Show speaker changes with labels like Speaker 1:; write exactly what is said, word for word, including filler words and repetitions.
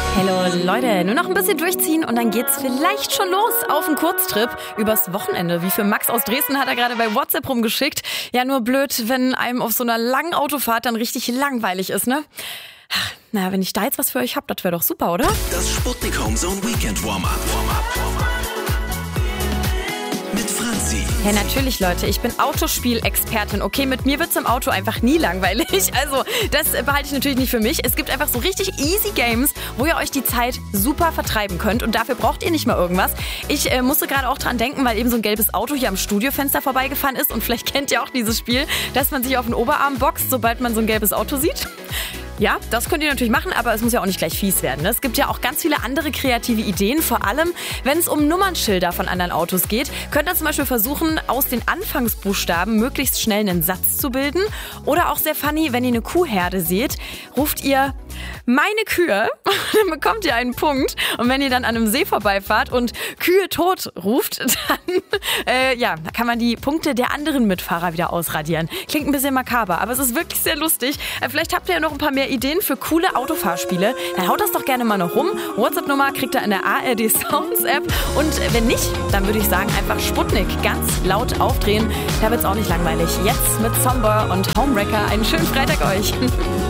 Speaker 1: Hallo Leute, nur noch ein bisschen durchziehen und dann geht's vielleicht schon los auf einen Kurztrip übers Wochenende. Wie für Max aus Dresden hat er gerade bei WhatsApp rumgeschickt. Ja, nur blöd, wenn einem auf so einer langen Autofahrt dann richtig langweilig ist, ne? Na, wenn ich da jetzt was für euch hab, das wäre doch super, oder?
Speaker 2: Das Sputnik Homezone Weekend Warm-Up. Mit Franzi.
Speaker 1: Ja, natürlich, Leute. Ich bin Autospielexpertin. Okay, mit mir wird's im Auto einfach nie langweilig. Also, das behalte ich natürlich nicht für mich. Es gibt einfach so richtig easy Games, wo ihr euch die Zeit super vertreiben könnt. Und dafür braucht ihr nicht mal irgendwas. Ich äh, musste gerade auch dran denken, weil eben so ein gelbes Auto hier am Studiofenster vorbeigefahren ist. Und vielleicht kennt ihr auch dieses Spiel, dass man sich auf den Oberarm boxt, sobald man so ein gelbes Auto sieht. Ja, das könnt ihr natürlich machen, aber es muss ja auch nicht gleich fies werden. Es gibt ja auch ganz viele andere kreative Ideen, vor allem wenn es um Nummernschilder von anderen Autos geht. Könnt ihr zum Beispiel versuchen, aus den Anfangsbuchstaben möglichst schnell einen Satz zu bilden. Oder auch sehr funny, wenn ihr eine Kuhherde seht, ruft ihr meine Kühe, dann bekommt ihr einen Punkt. Und wenn ihr dann an einem See vorbeifahrt und Kühe tot ruft, dann äh, ja, da kann man die Punkte der anderen Mitfahrer wieder ausradieren. Klingt ein bisschen makaber, aber es ist wirklich sehr lustig. Äh, vielleicht habt ihr ja noch ein paar mehr Ideen für coole Autofahrspiele. Dann haut das doch gerne mal noch rum. WhatsApp-Nummer kriegt ihr in der A R D Sounds App. Und wenn nicht, dann würde ich sagen, einfach Sputnik ganz laut aufdrehen. Da wird's auch nicht langweilig. Jetzt mit Somber und Homewrecker. Einen schönen Freitag euch.